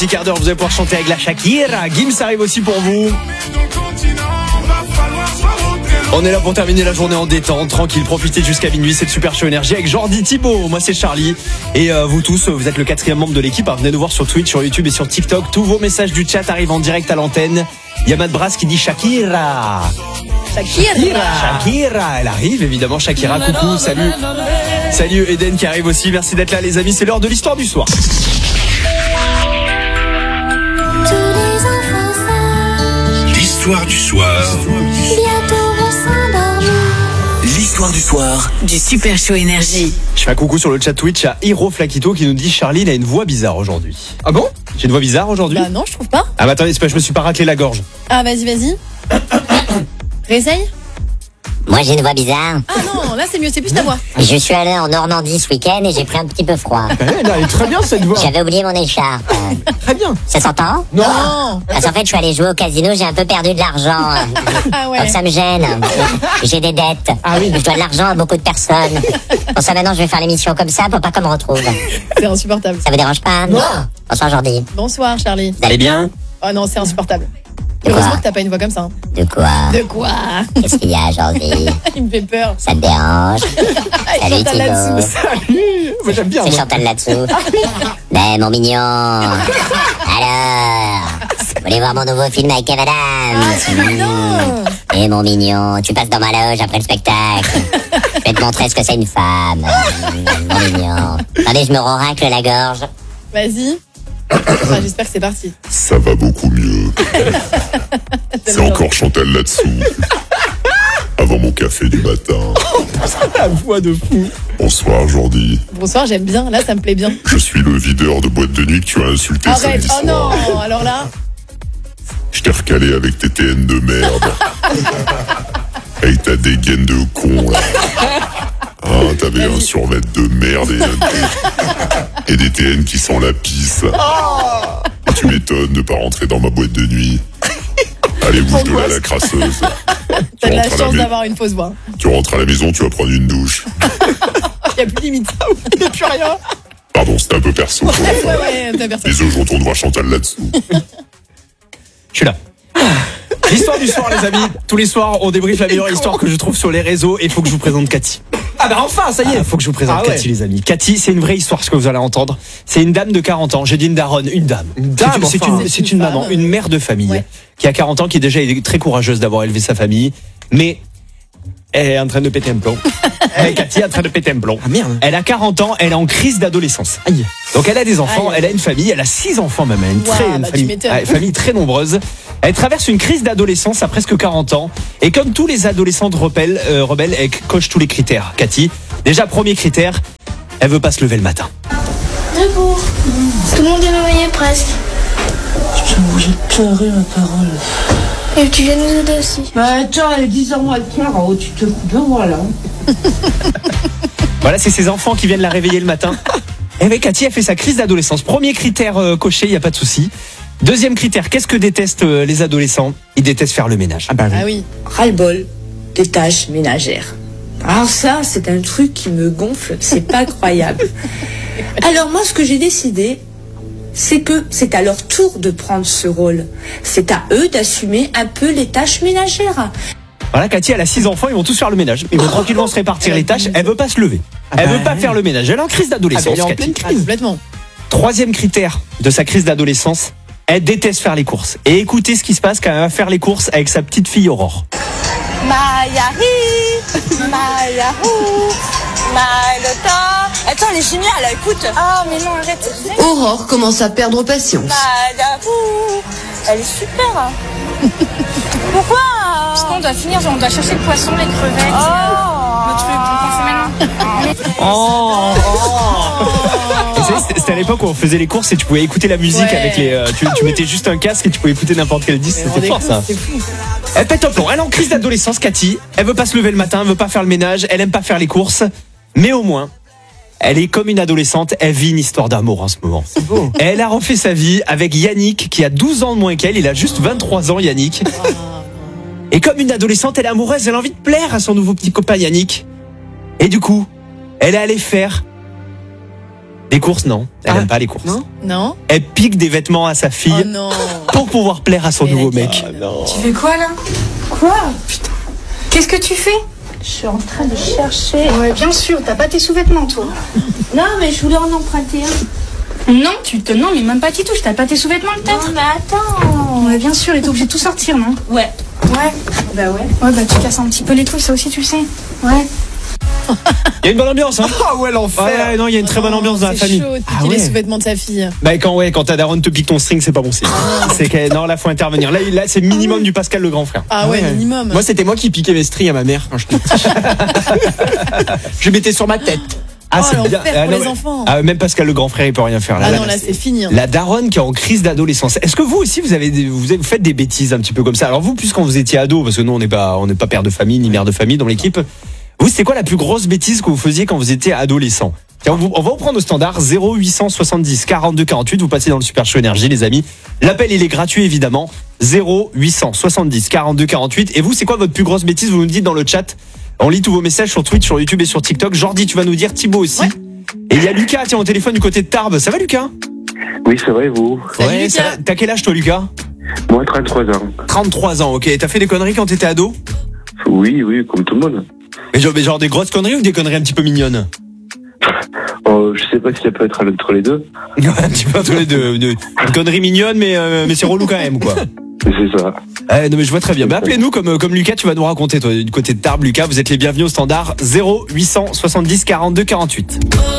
petit quart d'heure, vous allez pouvoir chanter avec la Shakira. Gims arrive aussi pour vous. On est là pour terminer la journée en détente, tranquille, profitez jusqu'à minuit, c'est le Super Show Énergie avec Jordi, Thibaut, moi c'est Charlie. Et vous tous, vous êtes le 4e membre de l'équipe, venez nous voir sur Twitch, sur YouTube et sur TikTok. Tous vos messages du chat arrivent en direct à l'antenne. Il y a Matt Brass qui dit Shakira. Shakira, elle arrive évidemment, Shakira, coucou, salut. Salut Eden qui arrive aussi, merci d'être là les amis, c'est l'heure de l'histoire du soir. L'histoire du soir. L'histoire du soir du Super Show Énergie. Je fais un coucou sur le chat Twitch à Hiro Flakito qui nous dit Charlie, il a une voix bizarre aujourd'hui. Ah bon? J'ai une voix bizarre aujourd'hui? Bah non, je trouve pas. Ah bah attendez, c'est pas, je me suis pas raclé la gorge. Ah vas-y. Réessaye. Moi j'ai une voix bizarre. Ah non, là c'est mieux, c'est plus ta voix. Je suis allé en Normandie ce week-end et j'ai pris un petit peu froid. Elle est très bien cette voix. J'avais oublié mon écharpe. Très bien. Ça s'entend? Non. Parce qu'en fait je suis allé jouer au casino, j'ai un peu perdu de l'argent. Ah ouais. Donc ça me gêne. J'ai des dettes. Ah oui. Je dois de l'argent à beaucoup de personnes. Pour ça maintenant je vais faire l'émission comme ça pour pas qu'on me retrouve. C'est insupportable. Ça vous dérange pas? Non. Bonsoir Jordi. Bonsoir Charlie. Vous allez bien? Oh non, c'est insupportable. De quoi? Heureusement que t'as pas une voix comme ça. De quoi? De quoi? Qu'est-ce qu'il y a Jordi? Il me fait peur. Ça te dérange? Salut Chantal là-dessous. Thibaut. Salut. Moi j'aime bien. C'est Moi. Chantal là-dessous. Mais mon mignon. Alors, vous voulez voir mon nouveau film avec Kev Adams? Non. Et mon mignon, tu passes dans ma loge après le spectacle. Je vais te montrer ce que c'est une femme. Mon mignon. Attendez, je me racle la gorge. Vas-y. Enfin, j'espère que c'est parti. Ça va beaucoup mieux. C'est encore Chantal là-dessous. Avant mon café du matin. La voix de fou. Bonsoir Jordi. Bonsoir, j'aime bien. Là, ça me plaît bien. Je suis le videur de boîte de nuit que tu as insulté Arrête. samedi Oh soir. non. Alors là. Je t'ai recalé avec tes TN de merde. Avec ta dégaine de con là. Hein, t'avais un survêt de merde et des TN qui sent la pisse. Et tu m'étonnes de pas rentrer dans ma boîte de nuit. Allez, bouge de là la crasseuse. T'as de la rentres à la chance mai- d'avoir une fausse voix. Tu rentres à la maison, tu vas prendre une douche. Il n'y a plus de limite. Il n'y a plus rien. Pardon, c'était un peu perso. Ouais, t'as personne. Désolé, je retourne voir Chantal là-dessous. Je suis là. L'histoire du soir les amis. Tous les soirs on débriefe la meilleure histoire que je trouve sur les réseaux et il faut que je vous présente Cathy. Ah bah enfin ça y est. Il faut que je vous présente Cathy les amis. Cathy c'est une vraie histoire ce que vous allez entendre. C'est une dame de 40 ans. J'ai dit une daronne, une dame. C'est une maman, une mère de famille qui a 40 ans, qui déjà est très courageuse d'avoir élevé sa famille. Mais elle est en train de péter un plomb. Cathy est en train de péter un plomb. Ah merde. Elle a 40 ans, elle est en crise d'adolescence. Aïe. Donc elle a des enfants, Aïe. elle a une famille, elle a 6 enfants même, une Tu m'étonnes. famille très nombreuse. Elle traverse une crise d'adolescence à presque 40 ans. Et comme tous les adolescentes rebelles, elle coche tous les critères. Cathy, déjà premier critère, elle veut pas se lever le matin. Debout. Tout le monde est réveillé presque. Putain, j'ai pleuré ma parole. Et tu viens nous aider aussi. Bah attends, elle est 10h moins le quart, oh, tu te coupes, voilà. Voilà, c'est ses enfants qui viennent la réveiller le matin. Et bien Cathy, elle fait sa crise d'adolescence. Premier critère coché, il n'y a pas de souci. Deuxième critère, qu'est-ce que détestent les adolescents? Ils détestent faire le ménage. Ah bah oui. Ah oui. Ras-le-bol des tâches ménagères. Alors ça, c'est un truc qui me gonfle, c'est pas croyable. Alors moi, ce que j'ai décidé, c'est que c'est à leur tour de prendre ce rôle. C'est à eux d'assumer un peu les tâches ménagères. Voilà, Cathy, elle a 6 enfants, ils vont tous faire le ménage. Ils vont tranquillement se répartir les tâches. Elle veut pas se lever. Elle veut pas faire le ménage. Elle est en crise d'adolescence, Cathy. Complètement. Troisième critère de sa crise d'adolescence, elle déteste faire les courses. Et écoutez ce qui se passe quand elle va faire les courses avec sa petite fille Aurore. Attends, elle est géniale, écoute. Ah, mais non, arrête. Aurore commence à perdre patience. Elle est super. Pourquoi Parce qu'on doit finir, on doit chercher le poisson, les crevettes, le truc. On fait maintenant. Et vous savez, c'était à l'époque où on faisait les courses et tu pouvais écouter la musique avec les. Tu mettais juste un casque et tu pouvais écouter n'importe quel disque. C'était fort ça. C'est fou. Elle pète un plomb. Elle est en crise d'adolescence, Cathy. Elle veut pas se lever le matin, elle veut pas faire le ménage, elle aime pas faire les courses. Mais au moins, elle est comme une adolescente, elle vit une histoire d'amour en ce moment. C'est beau. Elle a refait sa vie avec Yannick qui a 12 ans de moins qu'elle. Il a juste 23 ans, Yannick. Et comme une adolescente, elle est amoureuse, elle a envie de plaire à son nouveau petit copain Yannick. Et du coup, elle est allée faire Les courses, non. Elle aime pas les courses. Non. Elle pique des vêtements à sa fille Oh non. pour pouvoir plaire à son nouveau mec. Tu fais quoi là? Quoi? Putain. Qu'est-ce que tu fais? Je suis en train de chercher. Ouais, bien sûr, t'as pas tes sous-vêtements toi. Non, mais je voulais en emprunter un. Non, non, mais même pas t'y touches, t'as pas tes sous-vêtements peut-être? Non, mais attends. Ouais, bien sûr, et t'es obligé de tout sortir, non? Ouais. Ouais. Bah ouais. Ouais, bah tu casses un petit peu les trucs, ça aussi tu le sais. Ouais. Il y a une bonne ambiance, hein. Ah ouais, l'enfer. Ouais, non, il y a une très bonne ambiance dans la famille. C'est chaud de piquer les sous-vêtements de sa fille. Bah quand ta daronne te pique ton string, c'est pas bon signe. C'est que non, là faut intervenir. Là c'est minimum du Pascal le grand frère. Ah ouais, minimum. Moi, c'était moi qui piquais mes strings à ma mère quand j'étais petit. Je mettais sur ma tête. Ah, c'est bien. Pour les enfants. Ah, même Pascal le grand frère, il peut rien faire. Là, ah non, là c'est fini. La daronne qui est en crise d'adolescence. Est-ce que vous aussi vous faites des bêtises un petit peu comme ça? Alors vous, plus quand vous étiez ado, parce que nous on n'est pas père de famille ni mère de famille dans l'équipe. Vous, c'était quoi la plus grosse bêtise que vous faisiez quand vous étiez adolescent? Tiens, on va vous prendre au standard 0870 42 48. Vous passez dans le Super Show Énergie, les amis. L'appel, il est gratuit, évidemment. 0870 42 48. Et vous, c'est quoi votre plus grosse bêtise? Vous nous dites dans le chat. On lit tous vos messages sur Twitch, sur YouTube et sur TikTok. Jordi, tu vas nous dire, Thibaut aussi. Ouais. Et il y a Lucas, tiens, au téléphone du côté de Tarbes. Ça va, Lucas? Oui, ça va, et vous? Salut, ouais, Lucas. ça va. T'as quel âge, toi, Lucas? Moi, 33 ans. 33 ans, ok. T'as fait des conneries quand t'étais ado? Oui, comme tout le monde. Mais genre des grosses conneries ou des conneries un petit peu mignonnes? Je sais pas si ça peut être entre les deux. Un petit peu entre les deux. Une connerie mignonne, mais c'est relou quand même, quoi. C'est ça. Non mais je vois très bien. Mais appelez-nous comme Lucas, tu vas nous raconter, toi, du côté de Tarbes, Lucas. Vous êtes les bienvenus au standard 0870 42 48.